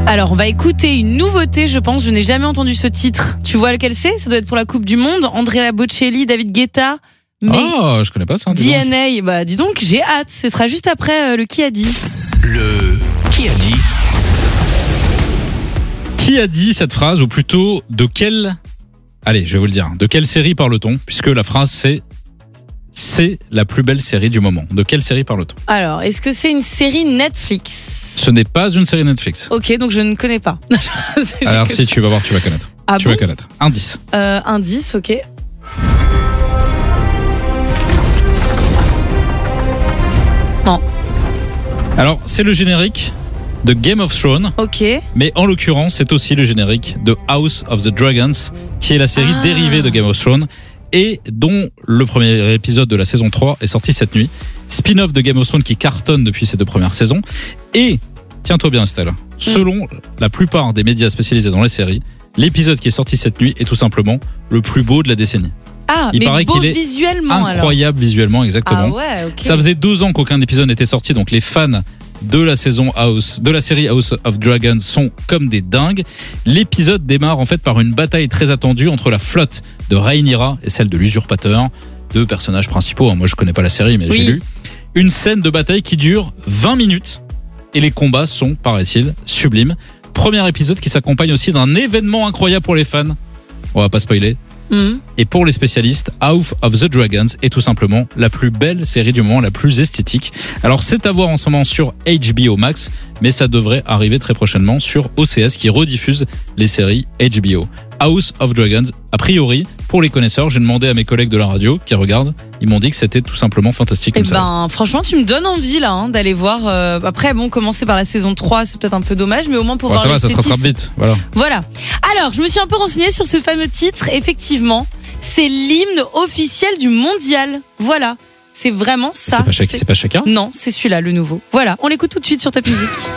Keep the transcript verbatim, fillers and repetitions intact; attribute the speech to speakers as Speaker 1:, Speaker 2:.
Speaker 1: Alors, on va écouter une nouveauté, je pense. Je n'ai jamais entendu ce titre. Tu vois lequel c'est ? Ça doit être pour la Coupe du Monde. Andrea Bocelli, David Guetta. Mais
Speaker 2: oh, je connais pas ça.
Speaker 1: D N A. Bah, dis donc, j'ai hâte. Ce sera juste après euh, le Qui a dit.
Speaker 3: Le Qui a dit.
Speaker 2: Qui a dit cette phrase, ou plutôt de quelle... Allez, je vais vous le dire. De quelle série parle-t-on ? Puisque la phrase, c'est... C'est la plus belle série du moment. De quelle série parle-t-on ?
Speaker 1: Alors, est-ce que c'est une série Netflix ?
Speaker 2: Ce n'est pas une série Netflix.
Speaker 1: Ok, donc je ne connais pas.
Speaker 2: Alors si, tu vas voir, tu vas connaître.
Speaker 1: Ah
Speaker 2: tu
Speaker 1: bon ?
Speaker 2: vas connaître. Indice.
Speaker 1: Euh, indice, ok. Non.
Speaker 2: Alors, c'est le générique de Game of Thrones.
Speaker 1: Ok.
Speaker 2: Mais en l'occurrence, c'est aussi le générique de House of the Dragons, qui est la série
Speaker 1: Ah.
Speaker 2: dérivée de Game of Thrones et dont le premier épisode de la saison trois est sorti cette nuit. Spin-off de Game of Thrones qui cartonne depuis ces deux premières saisons. Et, tiens-toi bien Estelle, selon mm. la plupart des médias spécialisés dans les séries, l'épisode qui est sorti cette nuit est tout simplement le plus beau de la décennie.
Speaker 1: Ah,
Speaker 2: Il
Speaker 1: mais
Speaker 2: paraît
Speaker 1: beau
Speaker 2: qu'il est
Speaker 1: visuellement
Speaker 2: incroyable
Speaker 1: alors.
Speaker 2: visuellement, exactement.
Speaker 1: Ah ouais, ok.
Speaker 2: Ça faisait deux ans qu'aucun épisode n'était sorti, donc les fans de la saison House, de la série House of Dragons sont comme des dingues. L'épisode démarre en fait par une bataille très attendue entre la flotte de Rhaenyra et celle de l'usurpateur, deux personnages principaux. Moi je connais pas la série mais
Speaker 1: oui.
Speaker 2: j'ai lu. Une scène de bataille qui dure vingt minutes et les combats sont, paraît-il, sublimes. Premier épisode qui s'accompagne aussi d'un événement incroyable pour les fans. On va pas spoiler.
Speaker 1: Mmh.
Speaker 2: Et pour les spécialistes, House of the Dragons est tout simplement la plus belle série du moment, la plus esthétique. Alors c'est à voir en ce moment sur H B O Max, mais ça devrait arriver très prochainement sur O C S qui rediffuse les séries H B O. House of Dragons, a priori, pour les connaisseurs, j'ai demandé à mes collègues de la radio qui regardent, ils m'ont dit que c'était tout simplement fantastique comme
Speaker 1: Eh ben, franchement, tu me donnes envie là hein, d'aller voir. Euh, après, bon, commencer par la saison trois, c'est peut-être un peu dommage, mais au moins pour
Speaker 2: bon,
Speaker 1: voir
Speaker 2: ça va, ça se
Speaker 1: l'esthétisme.
Speaker 2: rattrape vite. Voilà.
Speaker 1: Voilà. Alors, je me suis un peu renseignée sur ce fameux titre. Effectivement, c'est l'hymne officiel du mondial. Voilà. C'est vraiment ça.
Speaker 2: C'est pas, chaque, c'est pas chacun ?
Speaker 1: Non, c'est celui-là, le nouveau. Voilà, on l'écoute tout de suite sur Top Music.